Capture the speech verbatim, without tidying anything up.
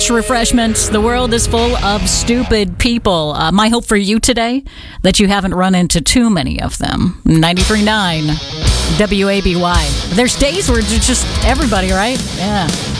much refreshment. The world is full of stupid people. Uh, my hope for you today, that you haven't run into too many of them. ninety-three point nine W A B Y. There's days where it's just everybody, right? Yeah.